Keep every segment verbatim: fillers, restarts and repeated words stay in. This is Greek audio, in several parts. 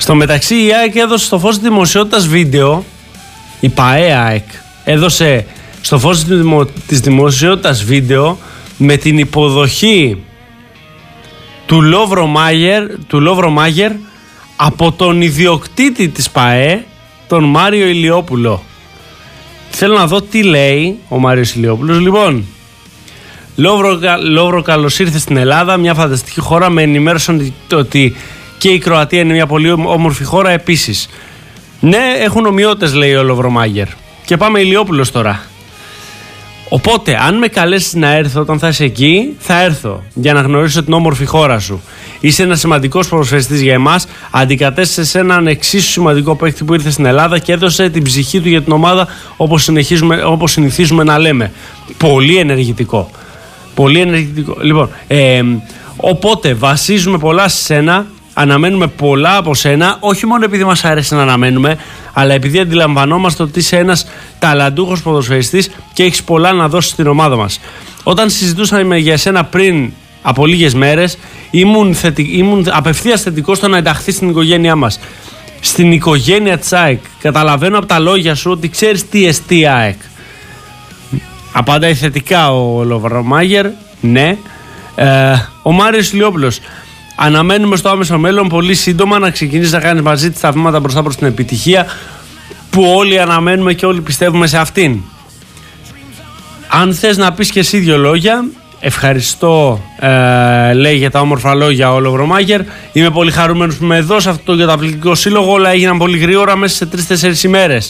Στο μεταξύ η ΑΕΚ έδωσε στο φως της δημοσιότητας βίντεο, η ΠΑΕ ΑΕΚ έδωσε στο φως της δημοσιότητας βίντεο με την υποδοχή του Λόβρο Μάγερ, του Λόβρο Μάγερ από τον ιδιοκτήτη της ΠΑΕ, τον Μάριο Ηλιόπουλο. Θέλω να δω τι λέει ο Μάριος Ηλιόπουλος. Λοιπόν, Λόβρο, Λόβρο, καλώς ήρθες στην Ελλάδα, μια φανταστική χώρα. Με ενημέρωσαν ότι και η Κροατία είναι μια πολύ όμορφη χώρα επίσης. Ναι, έχουν ομοιότητες, λέει ο Λόβρο Μάγερ. Και πάμε Ηλιόπουλος τώρα. Οπότε, αν με καλέσεις να έρθω όταν θα είσαι εκεί, θα έρθω για να γνωρίσω την όμορφη χώρα σου. Είσαι ένας σημαντικός ποδοσφαιριστής για εμάς. Αντικατέστησες έναν εξίσου σημαντικό παίκτη που ήρθε στην Ελλάδα και έδωσε την ψυχή του για την ομάδα, όπως, συνεχίζουμε, όπως συνηθίζουμε να λέμε. Πολύ ενεργητικό. Πολύ ενεργητικό. Λοιπόν, ε, οπότε βασίζουμε πολλά σε σένα. Αναμένουμε πολλά από σένα, όχι μόνο επειδή μας αρέσει να αναμένουμε, αλλά επειδή αντιλαμβανόμαστε ότι είσαι ένας ταλαντούχος ποδοσφαιριστής και έχεις πολλά να δώσεις στην ομάδα μας. Όταν συζητούσαμε για εσένα πριν από λίγες μέρες, ήμουν, θετι... ήμουν απευθείας θετικός στο να ενταχθείς στην οικογένειά μας. Στην οικογένεια της ΑΕΚ. Καταλαβαίνω από τα λόγια σου ότι ξέρεις τι εστί ΑΕΚ. Απαντάει θετικά ο Λόβρο Μάγερ, ναι. Ε, ο Μάριος Ηλιόπουλος. Αναμένουμε στο άμεσο μέλλον πολύ σύντομα να ξεκινήσει να κάνει μαζί της τα βήματα μπροστά προς την επιτυχία που όλοι αναμένουμε και όλοι πιστεύουμε σε αυτήν. Αν θες να πεις και εσύ δύο λόγια, ευχαριστώ, ε, λέει για τα όμορφα λόγια ο Λόβρο Μάγερ. Είμαι πολύ χαρούμενος που είμαι εδώ σε αυτό το καταπληκτικό σύλλογο. Όλα έγιναν πολύ γρήγορα μέσα σε τρεις τέσσερις ημέρες.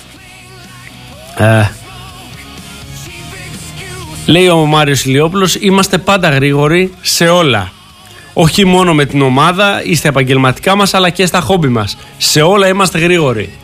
Ε, λέει ο Μάριος Ηλιόπουλος, είμαστε πάντα γρήγοροι σε όλα. Όχι μόνο με την ομάδα ή στα επαγγελματικά μας, αλλά και στα χόμπι μας. Σε όλα είμαστε γρήγοροι.